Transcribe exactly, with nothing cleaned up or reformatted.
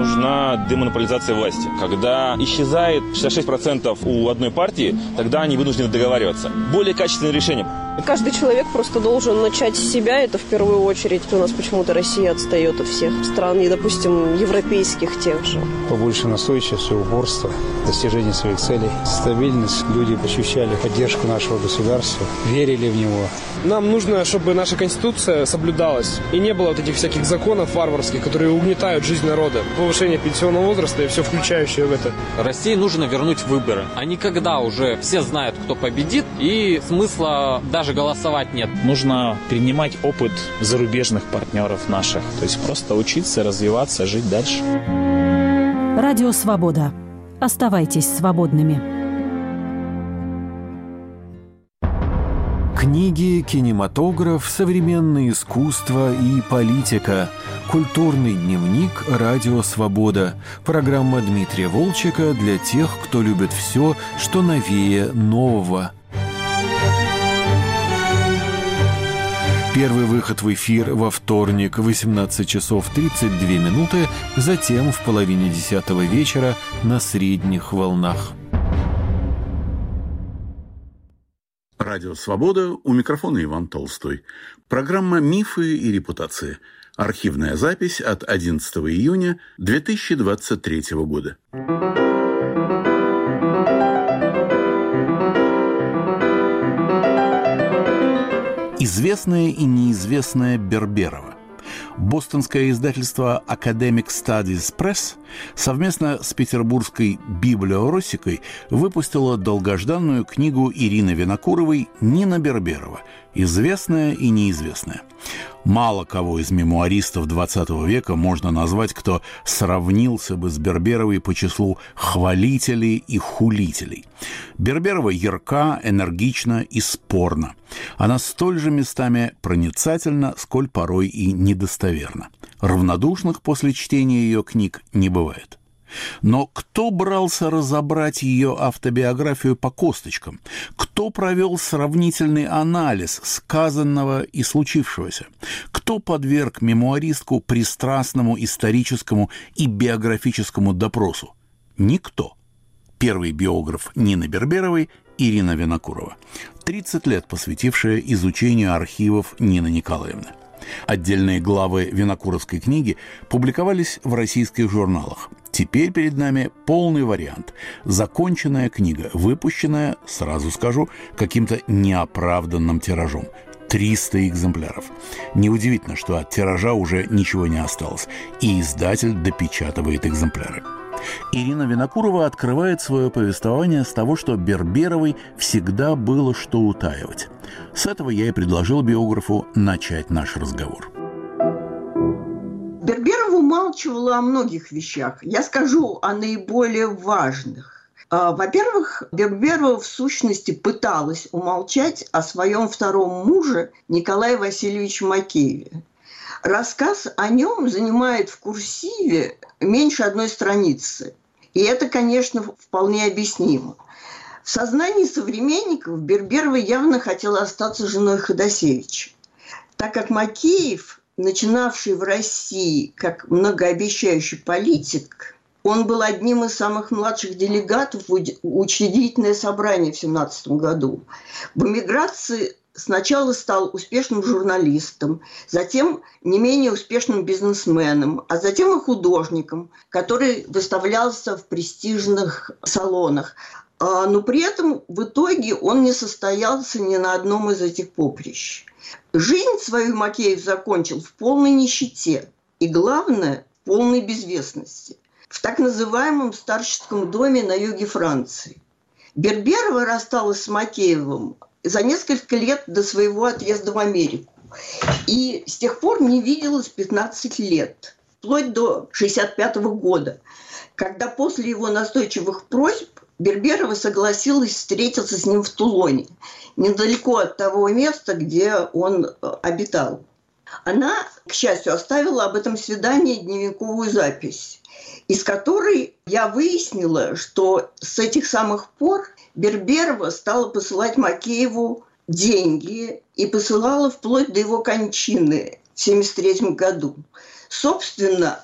нужна демонополизация власти. Когда исчезает шестьдесят шесть процентов у одной партии, тогда они вынуждены договариваться. Более качественное решение. Каждый человек просто должен начать с себя, это в первую очередь. У нас почему-то Россия отстает от всех стран, и, допустим, европейских тех же. Побольше настойчивости, упорства, достижения своих целей, стабильность. Люди ощущали поддержку нашего государства, верили в него. Нам нужно, чтобы наша Конституция соблюдалась, и не было вот этих всяких законов варварских, которые угнетают жизнь народа. Повышение пенсионного возраста и все включающее в это. России нужно вернуть выборы. А не когда уже все знают, кто победит, и смысла даже голосовать нет. Нужно перенимать опыт зарубежных партнеров наших. То есть просто учиться, развиваться, жить дальше. Радио «Свобода». Оставайтесь свободными. Книги, кинематограф, современное искусство и политика. Культурный дневник «Радио Свобода». Программа Дмитрия Волчека для тех, кто любит все, что новее нового. Первый выход в эфир во вторник в восемнадцать часов тридцать две минуты, затем в половине десятого вечера на средних волнах. Радио «Свобода», у микрофона Иван Толстой. Программа «Мифы и репутации». Архивная запись от одиннадцатого июня две тысячи двадцать третьего года. Известная и неизвестная Берберова. Бостонское издательство Academic Studies Press совместно с петербургской Библиоросикой выпустило долгожданную книгу Ирины Винокуровой «Нина Берберова. Известная и неизвестная». Мало кого из мемуаристов двадцатого века можно назвать, кто сравнился бы с Берберовой по числу хвалителей и хулителей. Берберова ярка, энергична и спорна. Она столь же местами проницательна, сколь порой и недостоверна. Равнодушных после чтения ее книг не бывает. Но кто брался разобрать ее автобиографию по косточкам? Кто провел сравнительный анализ сказанного и случившегося? Кто подверг мемуаристку пристрастному историческому и биографическому допросу? Никто. Первый биограф Нины Берберовой – Ирина Винокурова, тридцать лет посвятившая изучению архивов Нины Николаевны. Отдельные главы Винокуровской книги публиковались в российских журналах. Теперь перед нами полный вариант. Законченная книга, выпущенная, сразу скажу, каким-то неоправданным тиражом. триста экземпляров. Неудивительно, что от тиража уже ничего не осталось, и издатель допечатывает экземпляры. Ирина Винокурова открывает свое повествование с того, что Берберовой всегда было что утаивать. С этого я и предложил биографу начать наш разговор. Берберова умалчивала о многих вещах. Я скажу о наиболее важных. Во-первых, Берберова в сущности пыталась умолчать о своем втором муже Николае Васильевиче Макееве. Рассказ о нем занимает в курсиве меньше одной страницы. И это, конечно, вполне объяснимо. В сознании современников Берберова явно хотела остаться женой Ходосевича, так как Макеев, начинавший в России как многообещающий политик, он был одним из самых младших делегатов в учредительное собрание в семнадцатом году. В эмиграции сначала стал успешным журналистом, затем не менее успешным бизнесменом, а затем и художником, который выставлялся в престижных салонах. Но при этом в итоге он не состоялся ни на одном из этих поприщ. Жизнь свою Макеев закончил в полной нищете и, главное, в полной безвестности. В так называемом старческом доме на юге Франции. Берберова рассталась с Макеевым за несколько лет до своего отъезда в Америку. И с тех пор не виделась пятнадцать лет, вплоть до шестьдесят пятого года, когда после его настойчивых просьб Берберова согласилась встретиться с ним в Тулоне, недалеко от того места, где он обитал. Она, к счастью, оставила об этом свидании дневниковую запись, из которой я выяснила, что с этих самых пор Берберова стала посылать Макееву деньги и посылала вплоть до его кончины в семьдесят третьем году. Собственно,